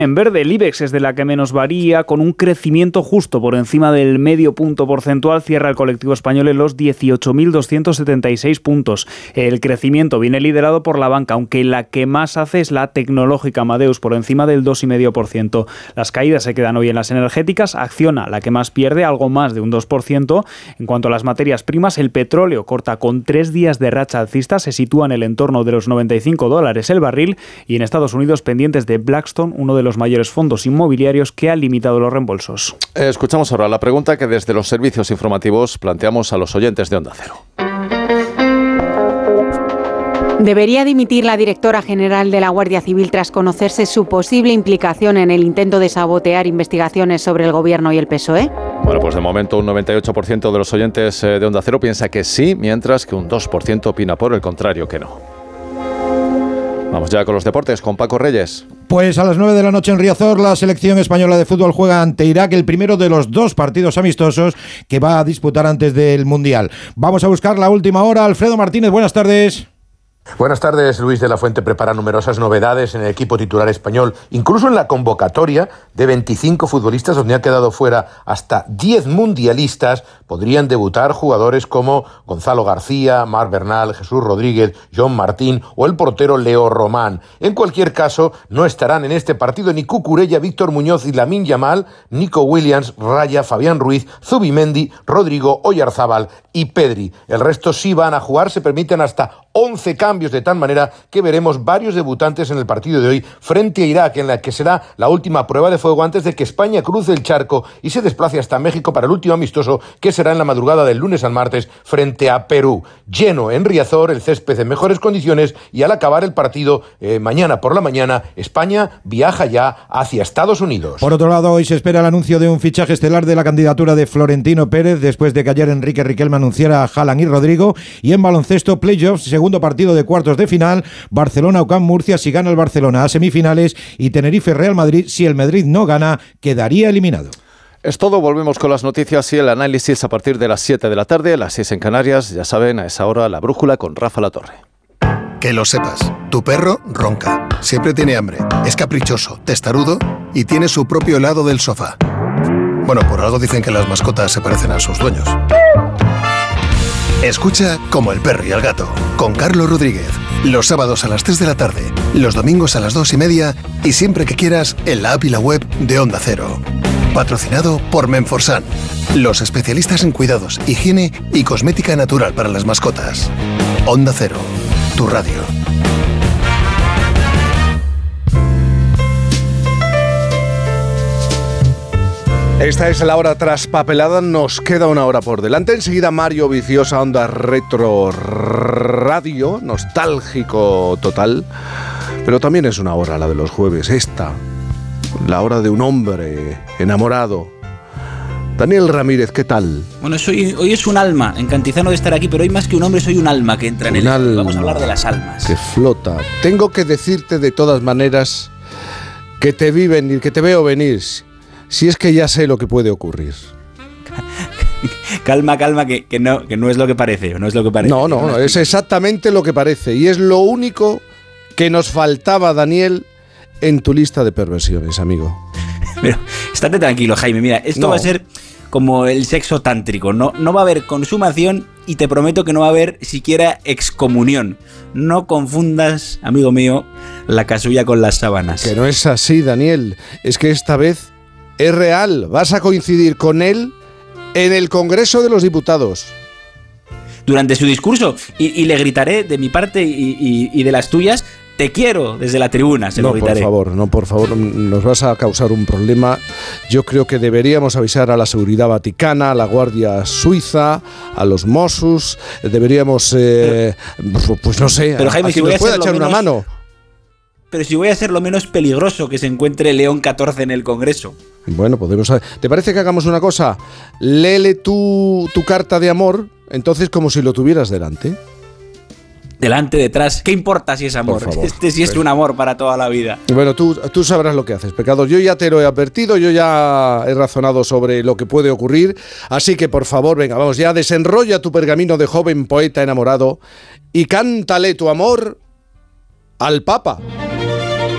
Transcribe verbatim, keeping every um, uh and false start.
En verde, el IBEX es de la que menos varía, con un crecimiento justo por encima del medio punto porcentual, cierra el colectivo español en los dieciocho mil doscientos setenta y seis puntos. El crecimiento viene liderado por la banca, aunque la que más hace es la tecnológica Amadeus, por encima del dos coma cinco por ciento. Las caídas se quedan hoy en las energéticas, Acciona, la que más pierde, algo más de un dos por ciento. En cuanto a las materias primas, el petróleo corta con tres días de racha alcista, se sitúa en el entorno de los noventa y cinco dólares el barril, y en Estados Unidos pendientes de Blackstone, uno de los mayores fondos inmobiliarios que ha limitado los reembolsos. Escuchamos ahora la pregunta que desde los servicios informativos planteamos a los oyentes de Onda Cero. ¿Debería dimitir la directora general de la Guardia Civil tras conocerse su posible implicación en el intento de sabotear investigaciones sobre el Gobierno y el P S O E? Bueno, pues de momento un noventa y ocho por ciento de los oyentes de Onda Cero piensa que sí, mientras que un dos por ciento opina por el contrario que no. Vamos ya con los deportes, con Paco Reyes. Pues a las nueve de la noche en Riazor, la selección española de fútbol juega ante Irak, el primero de los dos partidos amistosos que va a disputar antes del Mundial. Vamos a buscar la última hora. Alfredo Martínez, buenas tardes. Buenas tardes. Luis de la Fuente prepara numerosas novedades en el equipo titular español, incluso en la convocatoria de veinticinco futbolistas donde ha quedado fuera hasta diez mundialistas. Podrían debutar jugadores como Gonzalo García, Marc Bernal, Jesús Rodríguez, John Martín o el portero Leo Román. En cualquier caso, no estarán en este partido ni Cucurella, Víctor Muñoz y Lamine Yamal, Nico Williams, Raya, Fabián Ruiz, Zubimendi, Rodrigo, Oyarzábal y Pedri. El resto sí van a jugar, se permiten hasta once cambios, de tal manera que veremos varios debutantes en el partido de hoy frente a Irak, en la que será la última prueba de fuego antes de que España cruce el charco y se desplace hasta México para el último amistoso, que será en la madrugada del lunes al martes frente a Perú. Lleno en Riazor, el césped en mejores condiciones, y al acabar el partido eh, mañana por la mañana, España viaja ya hacia Estados Unidos. Por otro lado, hoy se espera el anuncio de un fichaje estelar de la candidatura de Florentino Pérez, después de que ayer Enrique Riquelme anunciara a Haaland y Rodrigo. Y en baloncesto, playoffs, segundo partido de cuartos de final, Barcelona-U C A M Murcia si gana el Barcelona a semifinales, y Tenerife-Real Madrid si el Madrid no gana, quedaría eliminado. Es todo, volvemos con las noticias y el análisis a partir de las siete de la tarde, a las seis en Canarias. Ya saben, a esa hora la brújula con Rafa Latorre. Que lo sepas, tu perro ronca, siempre tiene hambre, es caprichoso, testarudo y tiene su propio helado del sofá. Bueno, por algo dicen que las mascotas se parecen a sus dueños. Escucha Como el perro y el gato, con Carlos Rodríguez, los sábados a las tres de la tarde, los domingos a las dos y media y siempre que quieras en la app y la web de Onda Cero. Patrocinado por Menforsan, los especialistas en cuidados, higiene y cosmética natural para las mascotas. Onda Cero, tu radio. Esta es la hora traspapelada, nos queda una hora por delante. Enseguida Mario Viciosa, Onda Retro Radio, nostálgico total. Pero también es una hora la de los jueves, esta, la hora de un hombre enamorado. Daniel Ramírez, ¿qué tal? Bueno, soy, hoy es un alma, encantizano de estar aquí, pero hoy más que un hombre soy un alma que entra en el... Alma Vamos a hablar de las almas. que flota. Tengo que decirte de todas maneras que te vi venir, que te veo venir. Si es que ya sé lo que puede ocurrir. Calma, calma, que, que, no, que no es lo que parece, no es lo que parece. No, no, no, es exactamente lo que parece. Y es lo único que nos faltaba, Daniel, en tu lista de perversiones, amigo. Pero estate tranquilo, Jaime, mira, esto no va a ser como el sexo tántrico. No, no va a haber consumación y te prometo que no va a haber siquiera excomunión. No confundas, amigo mío, la casulla con las sábanas. Que no es así, Daniel. Es que esta vez es real. Vas a coincidir con él en el Congreso de los Diputados. Durante su discurso. Y, y le gritaré de mi parte y, y, y de las tuyas: te quiero, desde la tribuna, se no, lo gritaré. por favor, no, por favor, nos vas a causar un problema. Yo creo que deberíamos avisar a la seguridad vaticana, a la Guardia Suiza, a los Mossos. Deberíamos, eh, pues, pues no sé, pero, Jaime, a quien si nos pueda echar menos, una mano. Pero si voy a ser lo menos peligroso que se encuentre León catorce en el Congreso. Bueno, podemos... ¿Te parece que hagamos una cosa? Léele tu, tu carta de amor, entonces como si lo tuvieras delante. Delante, detrás, ¿qué importa si es amor? Por favor, este sí es un amor para toda la vida. Bueno, tú, tú sabrás lo que haces, pecador. Yo ya te lo he advertido, yo ya he razonado sobre lo que puede ocurrir. Así que, por favor, venga, vamos ya, desenrolla tu pergamino de joven poeta enamorado y cántale tu amor al Papa.